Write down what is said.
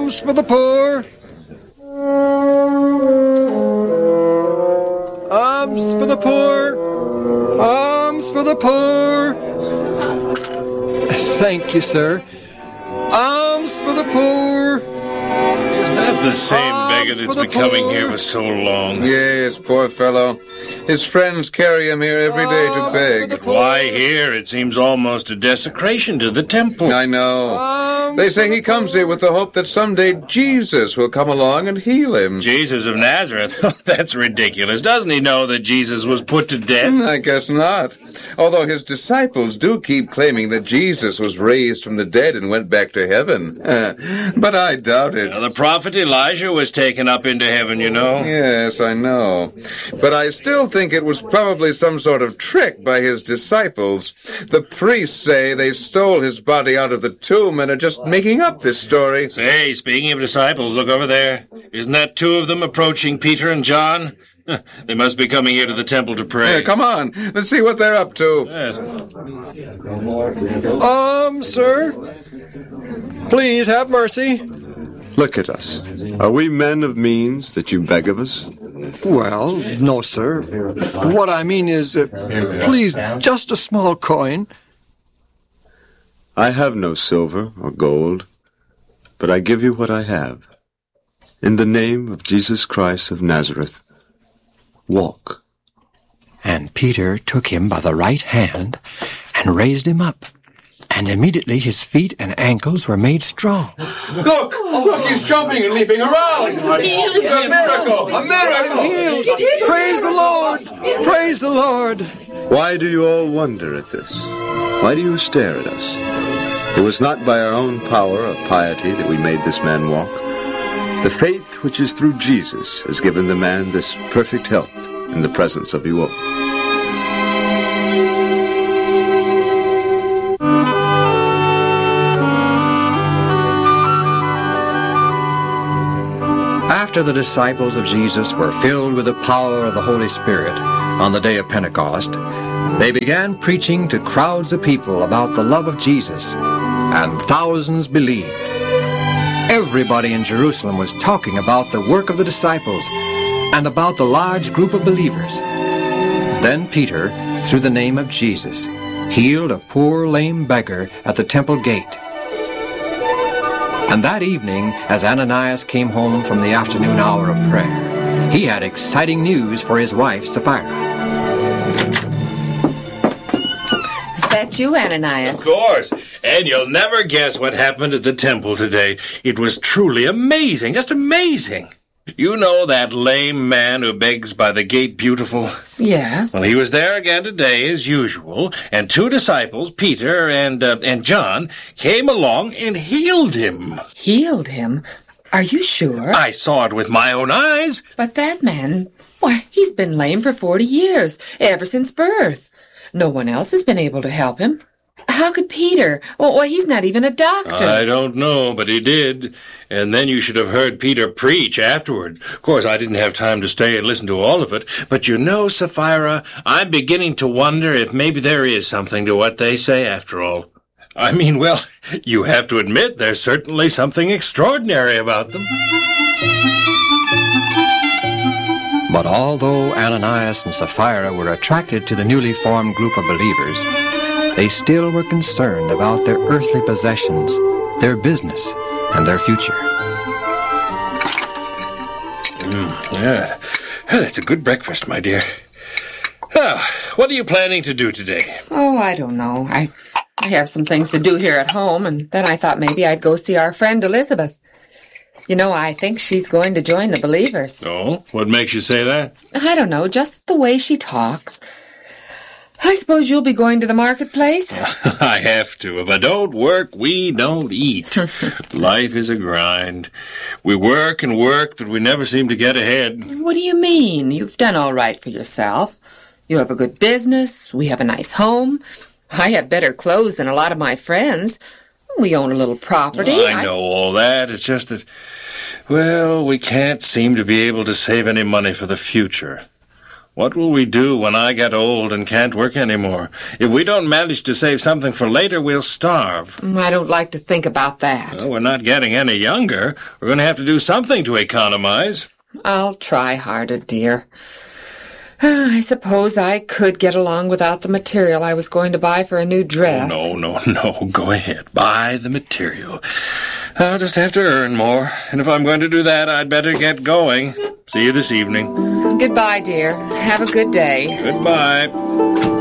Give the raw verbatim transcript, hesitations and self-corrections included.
Alms for the poor. Alms for the poor. Alms for the poor. Thank you, sir. Alms for the poor. Is that the same beggar that's been coming here for so long? Yes, poor fellow. His friends carry him here every day to beg. Why here? It seems almost a desecration to the temple. I know. They say he comes here with the hope that someday Jesus will come along and heal him. Jesus of Nazareth? That's ridiculous. Doesn't he know that Jesus was put to death? I guess not. Although his disciples do keep claiming that Jesus was raised from the dead and went back to heaven. But I doubt it. Well, the prophet Elijah was taken up into heaven, you know. Yes, I know. But I still think it was probably some sort of trick by his disciples. The priests say they stole his body out of the tomb and are just making up this story. Say, speaking of disciples, look over there. Isn't that two of them approaching Peter and John? They must be coming here to the temple to pray. Yeah, come on. Let's see what they're up to. Yes. Um, sir, please have mercy. Look at us. Are we men of means that you beg of us? Well, no, sir. What I mean is, uh, please, just a small coin. I have no silver or gold, but I give you what I have. In the name of Jesus Christ of Nazareth, walk. And Peter took him by the right hand and raised him up. And immediately his feet and ankles were made strong. Look! Look, he's jumping and leaping around! It's a miracle! A miracle! Healed! Praise the Lord! Praise the Lord! Why do you all wonder at this? Why do you stare at us? It was not by our own power or piety that we made this man walk. The faith which is through Jesus has given the man this perfect health in the presence of you all. After the disciples of Jesus were filled with the power of the Holy Spirit on the day of Pentecost, they began preaching to crowds of people about the love of Jesus, and thousands believed. Everybody in Jerusalem was talking about the work of the disciples and about the large group of believers. Then Peter, through the name of Jesus, healed a poor lame beggar at the temple gate. And that evening, as Ananias came home from the afternoon hour of prayer, he had exciting news for his wife, Sapphira. Is that you, Ananias? Of course. And you'll never guess what happened at the temple today. It was truly amazing, just amazing. You know that lame man who begs by the gate beautiful? Yes. Well, he was there again today, as usual, and two disciples, Peter and uh, and John, came along and healed him. Healed him? Are you sure? I saw it with my own eyes. But that man, why, he's been lame for forty years, ever since birth. No one else has been able to help him. How could Peter? Well, he's not even a doctor. I don't know, but he did. And then you should have heard Peter preach afterward. Of course, I didn't have time to stay and listen to all of it. But you know, Sapphira, I'm beginning to wonder if maybe there is something to what they say after all. I mean, well, you have to admit there's certainly something extraordinary about them. But although Ananias and Sapphira were attracted to the newly formed group of believers, they still were concerned about their earthly possessions, their business, and their future. Mm, yeah, that's a good breakfast, my dear. Oh, what are you planning to do today? Oh, I don't know. I, I have some things to do here at home, and then I thought maybe I'd go see our friend Elizabeth. You know, I think she's going to join the believers. Oh, what makes you say that? I don't know, just the way she talks. I suppose you'll be going to the marketplace? I have to. If I don't work, we don't eat. Life is a grind. We work and work, but we never seem to get ahead. What do you mean? You've done all right for yourself. You have a good business. We have a nice home. I have better clothes than a lot of my friends. We own a little property. Oh, I know I... all that. It's just that, well, we can't seem to be able to save any money for the future. What will we do when I get old and can't work anymore? If we don't manage to save something for later, we'll starve. I don't like to think about that. Well, we're not getting any younger. We're going to have to do something to economize. I'll try harder, dear. I suppose I could get along without the material I was going to buy for a new dress. Oh, no, no, no. Go ahead. Buy the material. I'll just have to earn more. And if I'm going to do that, I'd better get going. See you this evening. Goodbye, dear. Have a good day. Goodbye.